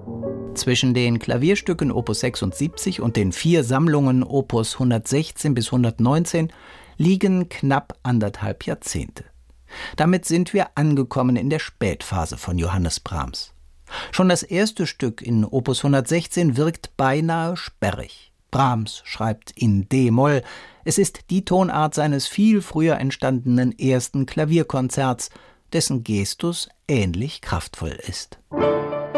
Zwischen den Klavierstücken Opus 76 und den 4 Sammlungen Opus 116 bis 119 liegen knapp 1,5 Jahrzehnte. Damit sind wir angekommen in der Spätphase von Johannes Brahms. Schon das erste Stück in Opus 116 wirkt beinahe sperrig. Brahms schreibt in d-Moll. Es ist die Tonart seines viel früher entstandenen ersten Klavierkonzerts, dessen Gestus ähnlich kraftvoll ist.